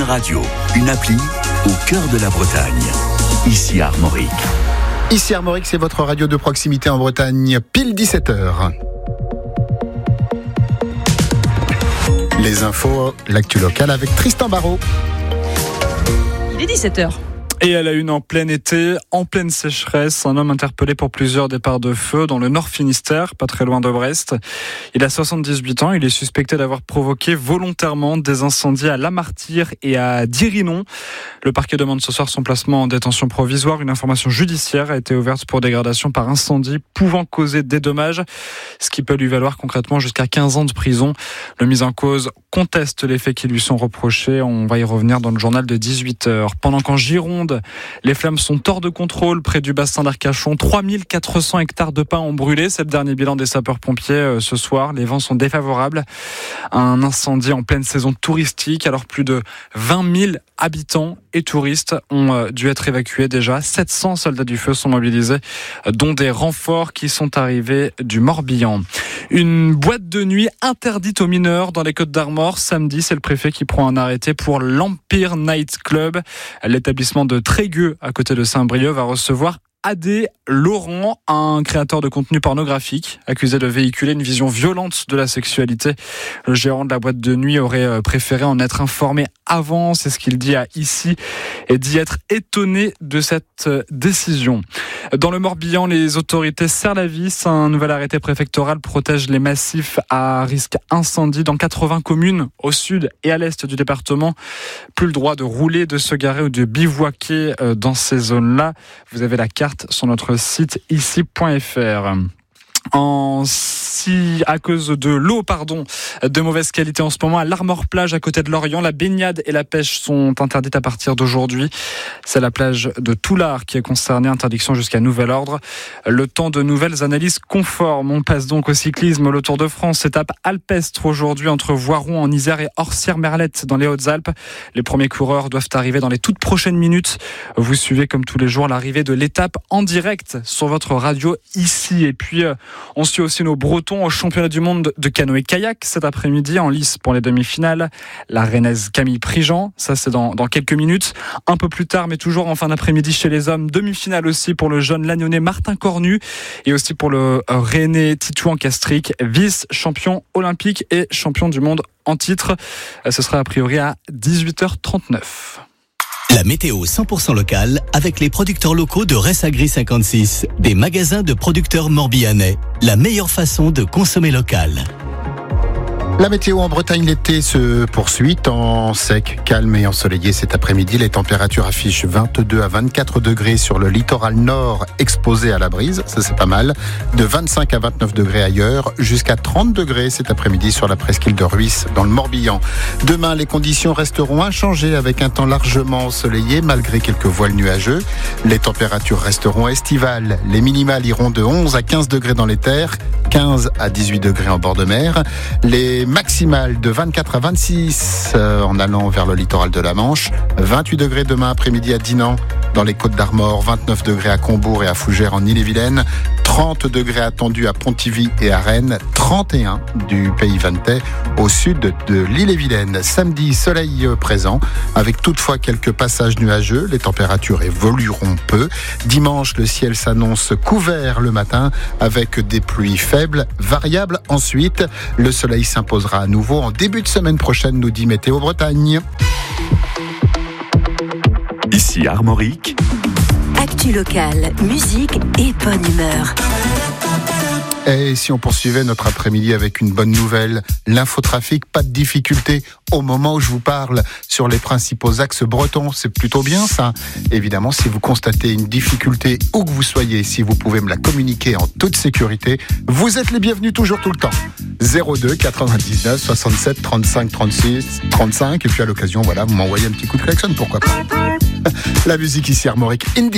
Radio, une appli au cœur de la Bretagne. Ici Armorique. Ici Armorique, c'est votre radio de proximité en Bretagne, pile 17h. Les infos, l'actu locale avec Tristan Barraud. Il est 17h. Et à la une, en plein été, en pleine sécheresse, un homme interpellé pour plusieurs départs de feu dans le Nord Finistère, pas très loin de Brest. Il a 78 ans, il est suspecté d'avoir provoqué volontairement des incendies à La Martyre et à Dirinon. Le parquet demande ce soir son placement en détention provisoire. Une information judiciaire a été ouverte pour dégradation par incendie pouvant causer des dommages, ce qui peut lui valoir concrètement jusqu'à 15 ans de prison. Le mis en cause conteste les faits qui lui sont reprochés. On va y revenir dans le journal de 18h. Pendant qu'en Gironde, les flammes sont hors de contrôle près du bassin d'Arcachon. 3400 hectares de pins ont brûlé. C'est le dernier bilan des sapeurs-pompiers ce soir. Les vents sont défavorables. Un incendie en pleine saison touristique. Alors plus de 20 000 habitants et touristes ont dû être évacués déjà. 700 soldats du feu sont mobilisés, dont des renforts qui sont arrivés du Morbihan. Une boîte de nuit interdite aux mineurs dans les Côtes-d'Armor. Samedi, c'est le préfet qui prend un arrêté pour l'Empire Night Club. L'établissement de Trégueux, à côté de Saint-Brieuc, va recevoir Adé Laurent, un créateur de contenu pornographique, accusé de véhiculer une vision violente de la sexualité. Le gérant de la boîte de nuit aurait préféré en être informé avant, c'est ce qu'il dit à Ici, et d'y être étonné de cette décision. Dans le Morbihan, les autorités serrent la vis. Un nouvel arrêté préfectoral protège les massifs à risque incendie dans 80 communes au sud et à l'est du département. Plus le droit de rouler, de se garer ou de bivouaquer dans ces zones-là. Vous avez la carte sur notre site ici.fr. À cause de l'eau, de mauvaise qualité en ce moment, à l'Armor-Plage à côté de Lorient, la baignade et la pêche sont interdites à partir d'aujourd'hui. C'est la plage de Toulard qui est concernée, interdiction jusqu'à nouvel ordre. Le temps de nouvelles analyses conformes. On passe donc au cyclisme, le Tour de France, étape alpestre aujourd'hui entre Voiron en Isère et Orsières-Merlette dans les Hautes-Alpes. Les premiers coureurs doivent arriver dans les toutes prochaines minutes. Vous suivez comme tous les jours l'arrivée de l'étape en direct sur votre radio Ici. Et puis on suit aussi nos Bretons au championnat du monde de canoë-kayak cet après-midi en lice pour les demi-finales. La Rennaise Camille Prigent, ça c'est dans quelques minutes. Un peu plus tard, mais toujours en fin d'après-midi chez les hommes, demi-finale aussi pour le jeune Lagnonnais Martin Cornu et aussi pour le Rennais Titouan Castric, vice-champion olympique et champion du monde en titre. Ce sera a priori à 18h39. La météo 100% locale avec les producteurs locaux de Ressagri 56, des magasins de producteurs morbihanais. La meilleure façon de consommer local. La météo en Bretagne, l'été se poursuit, temps sec, calme et ensoleillé cet après-midi. Les températures affichent 22 à 24 degrés sur le littoral nord exposé à la brise, ça c'est pas mal. De 25 à 29 degrés ailleurs, jusqu'à 30 degrés cet après-midi sur la presqu'île de Ruisse dans le Morbihan. Demain, les conditions resteront inchangées avec un temps largement ensoleillé malgré quelques voiles nuageux. Les températures resteront estivales. Les minimales iront de 11 à 15 degrés dans les terres, 15 à 18 degrés en bord de mer. Les maximales de 24 à 26 en allant vers le littoral de la Manche, 28 degrés demain après-midi à Dinan dans les Côtes-d'Armor, 29 degrés à Combourg et à Fougères en Ille-et-Vilaine, 30 degrés attendus à Pontivy et à Rennes, 31 du Pays Vantais au sud de l'Ille-et-Vilaine. Samedi, soleil présent avec toutefois quelques passages nuageux, les températures évolueront peu. Dimanche, le ciel s'annonce couvert le matin avec des pluies faibles, variables ensuite. Le soleil s'imposera à nouveau en début de semaine prochaine, nous dit Météo Bretagne. Ici Armorique. Actu locale, musique et bonne humeur. Et si on poursuivait notre après-midi avec une bonne nouvelle, l'infotrafic, pas de difficulté au moment où je vous parle sur les principaux axes bretons, c'est plutôt bien ça. Évidemment, si vous constatez une difficulté où que vous soyez, si vous pouvez me la communiquer en toute sécurité, vous êtes les bienvenus toujours tout le temps. 02 99 67 35 36 35 et puis à l'occasion, voilà, vous m'envoyez un petit coup de klaxon, pourquoi pas. La musique ici Armorique Indie.